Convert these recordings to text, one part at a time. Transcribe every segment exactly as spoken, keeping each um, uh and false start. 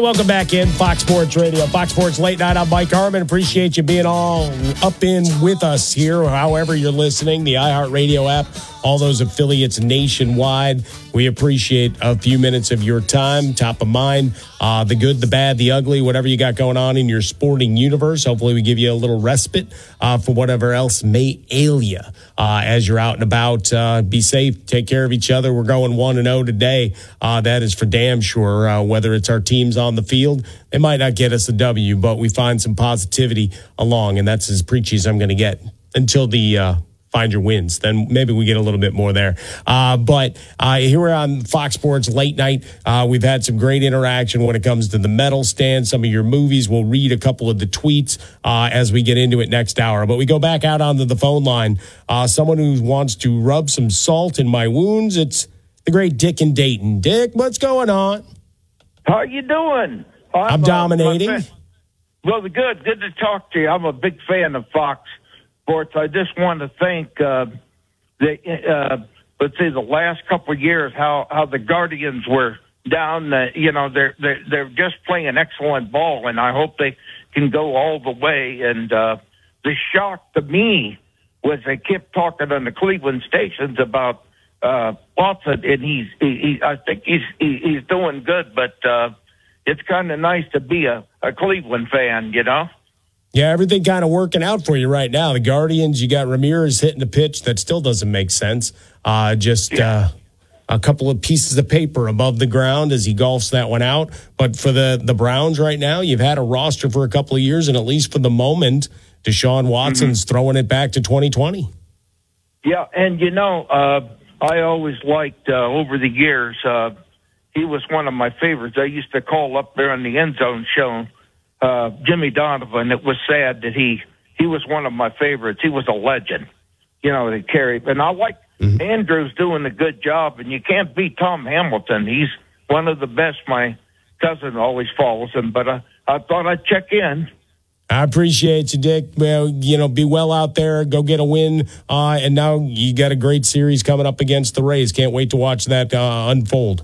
welcome back in Fox Sports Radio, Fox Sports Late Night. I'm Mike Harmon. Appreciate you being all up in with us here, however you're listening, the iHeartRadio app, all those affiliates nationwide. We appreciate a few minutes of your time, top of mind, uh, the good, the bad, the ugly, whatever you got going on in your sporting universe. Hopefully we give you a little respite uh, for whatever else may ail you uh, as you're out and about. Uh, be safe, take care of each other. We're going one and oh today. Uh, that is for damn sure. Uh, whether it's our teams on the field, they might not get us a W, but we find some positivity along, and that's as preachy as I'm going to get until the uh, find your wins. Then maybe we get a little bit more there. Uh, but uh, here we're on Fox Sports Late Night. Uh, we've had some great interaction when it comes to the medal stand, some of your movies. We'll read a couple of the tweets uh, as we get into it next hour. But we go back out onto the phone line. Uh, someone who wants to rub some salt in my wounds. It's the great Dick in Dayton. Dick, what's going on? How you doing? I'm, I'm dominating. Uh, well, good. Good to talk to you. I'm a big fan of Fox Sports. I just want to thank uh, the uh, let's say the last couple of years how, how the Guardians were down. Uh, you know, they're they're they're just playing an excellent ball, and I hope they can go all the way. And uh, the shock to me was they kept talking on the Cleveland stations about uh, Watson, and he's he, he, I think he's he, he's doing good, but uh, it's kind of nice to be a, a Cleveland fan, you know. Yeah, everything kind of working out for you right now. The Guardians, you got Ramirez hitting a pitch that still doesn't make sense. Uh, just yeah. uh, a couple of pieces of paper above the ground as he golfs that one out. But for the, the Browns right now, you've had a roster for a couple of years, and at least for the moment, Deshaun Watson's mm-hmm. throwing it back to twenty twenty. Yeah, and, you know, uh, I always liked uh, over the years, uh, he was one of my favorites. I used to call up there on the end zone show. Uh, Jimmy Donovan. It was sad that he, he was one of my favorites. He was a legend, you know, to carry. And I like mm-hmm. Andrews doing a good job, and you can't beat Tom Hamilton. He's one of the best. My cousin always follows him, but uh, I thought I'd check in. I appreciate you, Dick. Well, you know, be well out there. Go get a win. Uh, and now you got a great series coming up against the Rays. Can't wait to watch that uh, unfold.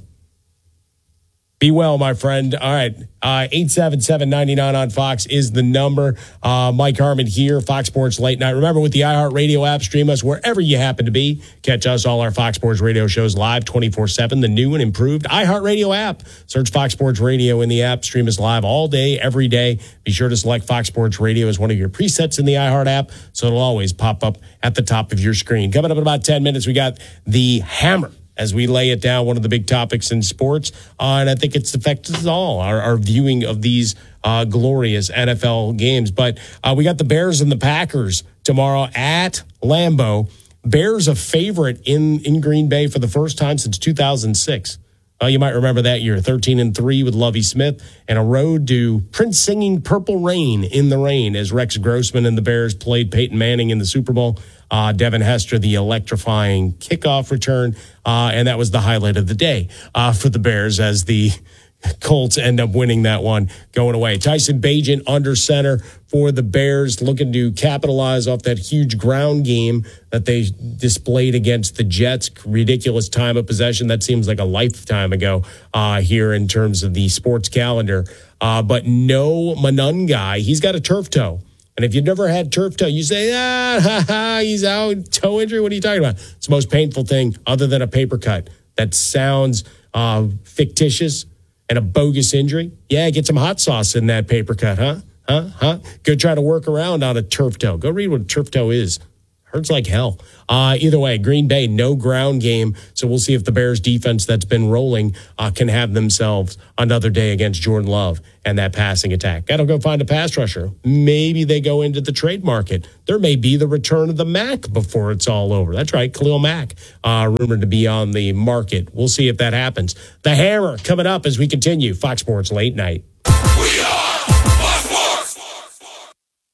Be well, my friend. All right. Uh, eight seven seven, nine nine on Fox is the number. Uh, Mike Harmon here, Fox Sports Late Night. Remember, with the iHeartRadio app, stream us wherever you happen to be. Catch us, all our Fox Sports Radio shows live twenty-four seven, the new and improved iHeartRadio app. Search Fox Sports Radio in the app. Stream us live all day, every day. Be sure to select Fox Sports Radio as one of your presets in the iHeart app, so it'll always pop up at the top of your screen. Coming up in about ten minutes, we got the Hammer as we lay it down, one of the big topics in sports. Uh, and I think it's affected us all, our, our viewing of these uh, glorious N F L games. But uh, we got the Bears and the Packers tomorrow at Lambeau. Bears a favorite in, in Green Bay for the first time since two thousand six. Uh, you might remember that year, thirteen and three with Lovie Smith, and a road to Prince singing Purple Rain in the rain as Rex Grossman and the Bears played Peyton Manning in the Super Bowl. Uh, Devin Hester, the electrifying kickoff return, uh, and that was the highlight of the day uh, for the Bears as the Colts end up winning that one going away. Tyson Bagent under center for the Bears, looking to capitalize off that huge ground game that they displayed against the Jets. Ridiculous time of possession. That seems like a lifetime ago uh, here in terms of the sports calendar. Uh, but no Monangai. He's got a turf toe. And if you've never had turf toe, you say, ah, ha, ha, he's out, toe injury. What are you talking about? It's the most painful thing other than a paper cut. That sounds uh, fictitious and a bogus injury. Yeah, get some hot sauce in that paper cut, huh? Huh? Huh? Go try to work around on a turf toe. Go read what a turf toe is. Hurts like hell. Uh, either way, Green Bay, no ground game. So we'll see if the Bears defense that's been rolling uh, can have themselves another day against Jordan Love and that passing attack. Got to go find a pass rusher. Maybe they go into the trade market. There may be the return of the Mac before it's all over. That's right, Khalil Mack, uh, rumored to be on the market. We'll see if that happens. The Hammer coming up as we continue. Fox Sports Late Night. We are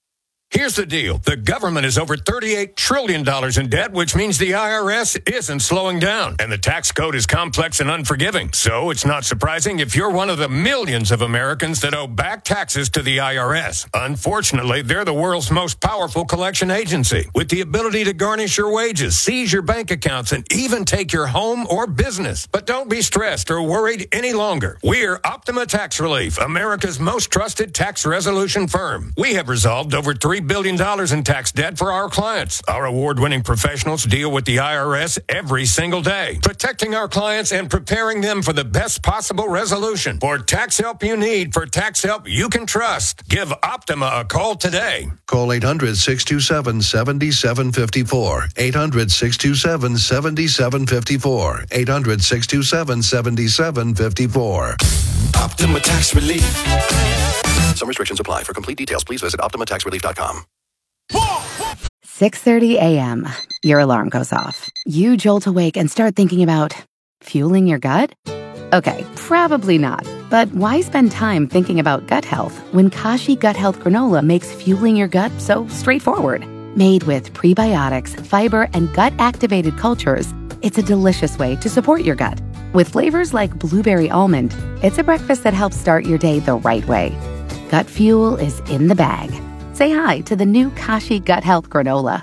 Here's the deal. The government is over thirty-eight trillion dollars in debt, which means the I R S isn't slowing down. And the tax code is complex and unforgiving. So it's not surprising if you're one of the millions of Americans that owe back taxes to the I R S. Unfortunately, they're the world's most powerful collection agency, with the ability to garnish your wages, seize your bank accounts, and even take your home or business. But don't be stressed or worried any longer. We're Optima Tax Relief, America's most trusted tax resolution firm. We have resolved over three billion dollars in tax debt for our clients. Our award-winning professionals deal with the I R S every single day, protecting our clients and preparing them for the best possible resolution. For tax help you need, for tax help you can trust, give Optima a call today. Call eight hundred, six two seven, seven seven five four. eight hundred, six two seven, seven seven five four. eight hundred, six two seven, seven seven five four. Optima Tax Relief. Some restrictions apply. For complete details, please visit optima tax relief dot com. six thirty a.m. Your alarm goes off. You jolt awake and start thinking about fueling your gut? Okay, probably not. But why spend time thinking about gut health when Kashi Gut Health Granola makes fueling your gut so straightforward? Made with prebiotics, fiber, and gut-activated cultures, it's a delicious way to support your gut. With flavors like blueberry almond, it's a breakfast that helps start your day the right way. Gut fuel is in the bag. Say hi to the new Kashi Gut Health Granola.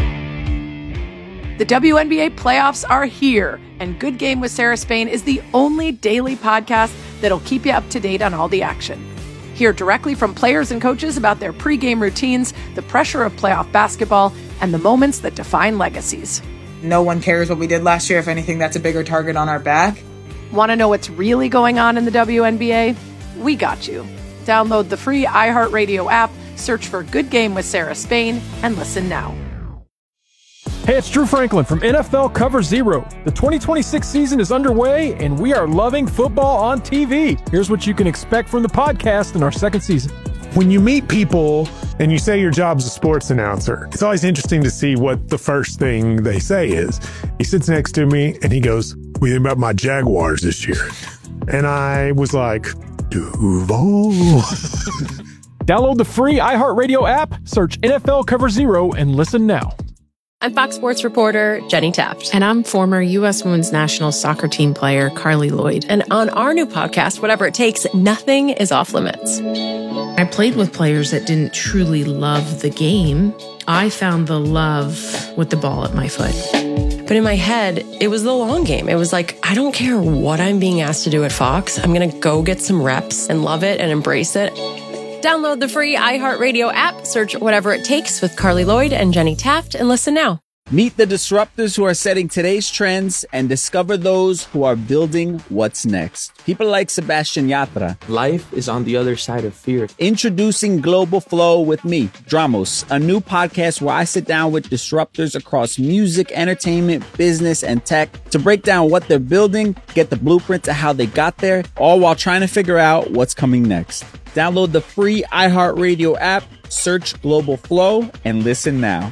The W N B A playoffs are here, and Good Game with Sarah Spain is the only daily podcast that'll keep you up to date on all the action. Hear directly from players and coaches about their pregame routines, the pressure of playoff basketball, and the moments that define legacies. No one cares what we did last year. If anything, that's a bigger target on our back. Want to know what's really going on in the W N B A? We got you. Download the free iHeartRadio app, search for Good Game with Sarah Spain, and listen now. Hey, it's Drew Franklin from N F L Cover Zero. The twenty twenty-six season is underway, and we are loving football on T V. Here's what you can expect from the podcast in our second season. When you meet people and you say your job's a sports announcer, it's always interesting to see what the first thing they say is. He sits next to me, and he goes, "What do you think about my Jaguars this year?" And I was like, Duval. Download the free iHeartRadio app, search N F L Cover Zero, and listen now. I'm Fox Sports reporter Jenny Taft. And I'm former U S Women's National Soccer Team player Carly Lloyd. And on our new podcast, Whatever It Takes, nothing is off limits. I played with players that didn't truly love the game. I found the love with the ball at my foot. But in my head, it was the long game. It was like, I don't care what I'm being asked to do at Fox. I'm going to go get some reps and love it and embrace it. Download the free iHeartRadio app, search Whatever It Takes with Carly Lloyd and Jenny Taft, and listen now. Meet the disruptors who are setting today's trends and discover those who are building what's next. People like Sebastian Yatra. Life is on the other side of fear. Introducing Global Flow with me, Dramos, a new podcast where I sit down with disruptors across music, entertainment, business, and tech to break down what they're building, get the blueprint to how they got there, all while trying to figure out what's coming next. Download the free iHeartRadio app, search Global Flow, and listen now.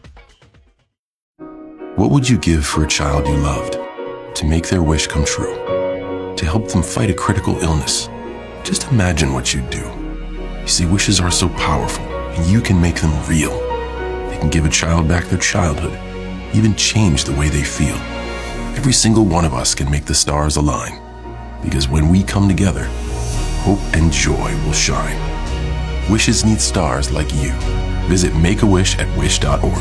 What would you give for a child you loved? To make their wish come true? To help them fight a critical illness? Just imagine what you'd do. You see, wishes are so powerful, and you can make them real. They can give a child back their childhood, even change the way they feel. Every single one of us can make the stars align, because when we come together, hope and joy will shine. Wishes need stars like you. Visit Make a Wish at wish dot org.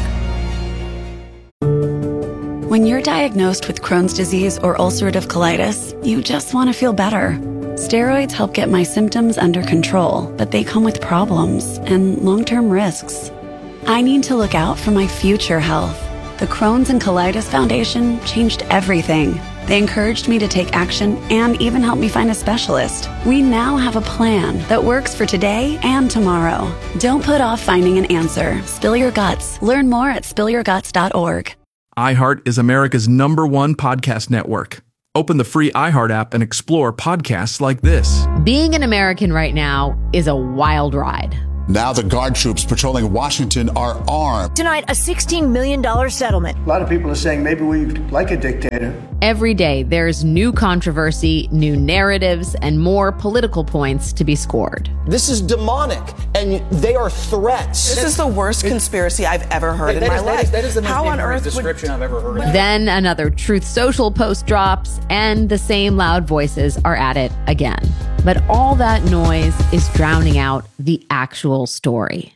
When you're diagnosed with Crohn's disease or ulcerative colitis, you just want to feel better. Steroids help get my symptoms under control, but they come with problems and long-term risks. I need to look out for my future health. The Crohn's and Colitis Foundation changed everything. They encouraged me to take action and even helped me find a specialist. We now have a plan that works for today and tomorrow. Don't put off finding an answer. Spill your guts. Learn more at spill your guts dot org. iHeart is America's number one podcast network. Open the free iHeart app and explore podcasts like this. Being an American right now is a wild ride. Now the guard troops patrolling Washington are armed. Tonight, a sixteen million dollars settlement. A lot of people are saying maybe we like a dictator. Every day, there's new controversy, new narratives, and more political points to be scored. This is demonic, and they are threats. This is the worst conspiracy I've ever heard in my life. That is the most How on earth description would... I've ever heard. Then another Truth Social post drops, and the same loud voices are at it again. But all that noise is drowning out the actual story.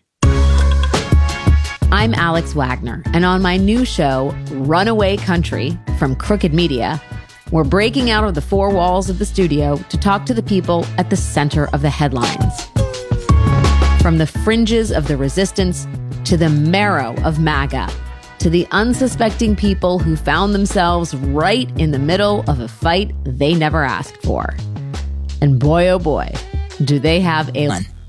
I'm Alex Wagner, and on my new show, Runaway Country, from Crooked Media, we're breaking out of the four walls of the studio to talk to the people at the center of the headlines. From the fringes of the resistance to the marrow of MAGA, to the unsuspecting people who found themselves right in the middle of a fight they never asked for. And boy, oh boy, do they have a